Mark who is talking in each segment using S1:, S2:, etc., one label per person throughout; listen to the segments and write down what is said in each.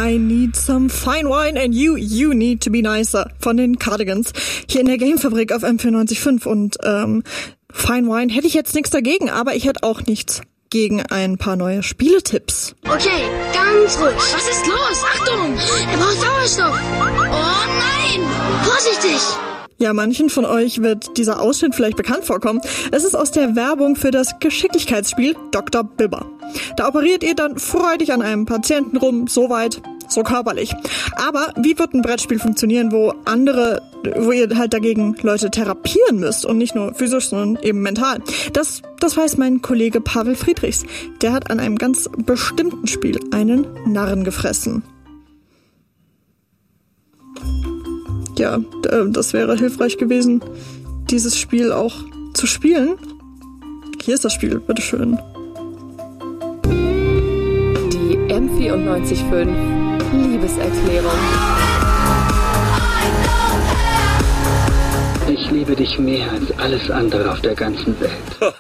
S1: I need some fine wine and you need to be nicer von den Cardigans. Hier in der Gamefabrik auf M94.5 und Fine Wine hätte ich jetzt nichts dagegen, aber ich hätte auch nichts gegen ein paar neue Spieletipps.
S2: Okay, ganz ruhig. Was ist los? Achtung! Er braucht Sauerstoff. Oh nein! Vorsichtig!
S1: Ja, manchen von euch wird dieser Ausschnitt vielleicht bekannt vorkommen. Es ist aus der Werbung für das Geschicklichkeitsspiel Dr. Bibber. Da operiert ihr dann freudig an einem Patienten rum, soweit, so körperlich. Aber wie wird ein Brettspiel funktionieren, wo ihr halt dagegen Leute therapieren müsst und nicht nur physisch, sondern eben mental? Das weiß mein Kollege Pavel Friedrichs. Der hat an einem ganz bestimmten Spiel einen Narren gefressen. Ja, das wäre hilfreich gewesen, dieses Spiel auch zu spielen. Hier ist das Spiel, bitteschön.
S3: Die M94.5 Liebeserklärung.
S4: Ich liebe dich mehr als alles andere auf der ganzen Welt.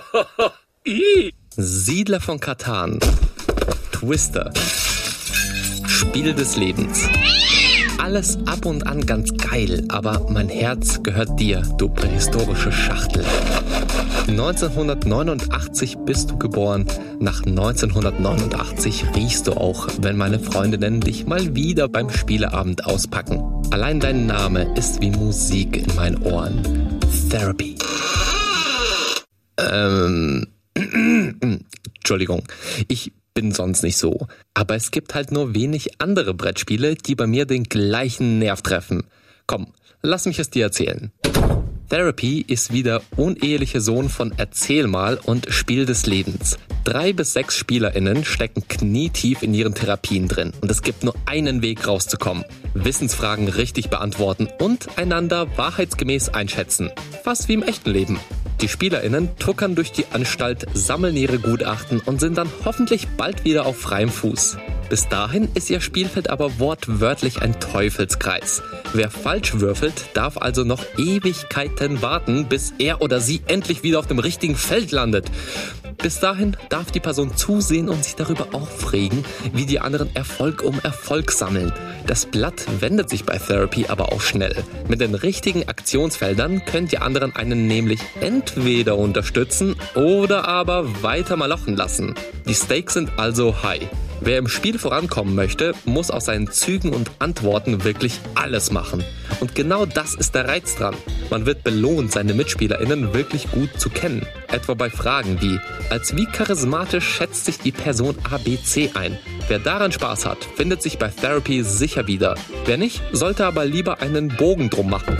S5: Siedler von Catan. Twister. Spiel des Lebens. Alles ab und an ganz geil, aber mein Herz gehört dir, du prähistorische Schachtel. 1989 bist du geboren, nach 1989 riechst du auch, wenn meine Freundinnen dich mal wieder beim Spieleabend auspacken. Allein dein Name ist wie Musik in meinen Ohren. Therapy. Entschuldigung, ich bin sonst nicht so. Aber es gibt halt nur wenig andere Brettspiele, die bei mir den gleichen Nerv treffen. Komm, lass mich es dir erzählen. Therapy ist wie der uneheliche Sohn von Erzähl mal und Spiel des Lebens. 3 bis 6 SpielerInnen stecken knietief in ihren Therapien drin. Und es gibt nur einen Weg rauszukommen. Wissensfragen richtig beantworten und einander wahrheitsgemäß einschätzen. Fast wie im echten Leben. Die SpielerInnen tuckern durch die Anstalt, sammeln ihre Gutachten und sind dann hoffentlich bald wieder auf freiem Fuß. Bis dahin ist ihr Spielfeld aber wortwörtlich ein Teufelskreis. Wer falsch würfelt, darf also noch Ewigkeiten warten, bis er oder sie endlich wieder auf dem richtigen Feld landet. Bis dahin darf die Person zusehen und sich darüber aufregen, wie die anderen Erfolg um Erfolg sammeln. Das Blatt wendet sich bei Therapy aber auch schnell. Mit den richtigen Aktionsfeldern könnt ihr anderen einen nämlich entweder unterstützen oder aber weiter malochen lassen. Die Stakes sind also high. Wer im Spiel vorankommen möchte, muss aus seinen Zügen und Antworten wirklich alles machen. Und genau das ist der Reiz dran. Man wird belohnt, seine MitspielerInnen wirklich gut zu kennen. Etwa bei Fragen wie: Als wie charismatisch schätzt sich die Person ABC ein? Wer daran Spaß hat, findet sich bei Therapy sicher wieder. Wer nicht, sollte aber lieber einen Bogen drum machen.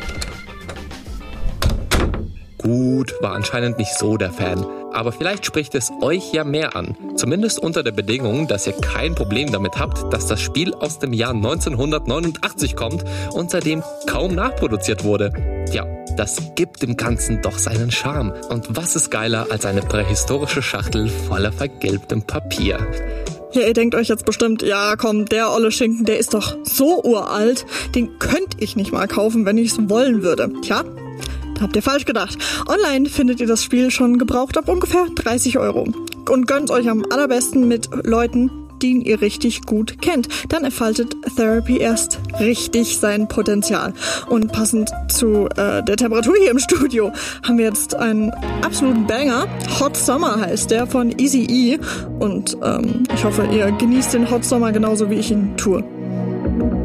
S5: Gut, war anscheinend nicht so der Fan. Aber vielleicht spricht es euch ja mehr an. Zumindest unter der Bedingung, dass ihr kein Problem damit habt, dass das Spiel aus dem Jahr 1989 kommt und seitdem kaum nachproduziert wurde. Ja, das gibt dem Ganzen doch seinen Charme. Und was ist geiler als eine prähistorische Schachtel voller vergilbtem Papier?
S1: Ja, ihr denkt euch jetzt bestimmt, ja komm, der olle Schinken, der ist doch so uralt, den könnte ich nicht mal kaufen, wenn ich es wollen würde. Tja, habt ihr falsch gedacht. Online findet ihr das Spiel schon gebraucht ab ungefähr 30 €. Und gönnt euch am allerbesten mit Leuten, die ihr richtig gut kennt. Dann entfaltet Therapy erst richtig sein Potenzial. Und passend zu der Temperatur hier im Studio haben wir jetzt einen absoluten Banger. Hot Summer heißt der von Eazy-E. Und ich hoffe, ihr genießt den Hot Summer genauso wie ich ihn tue.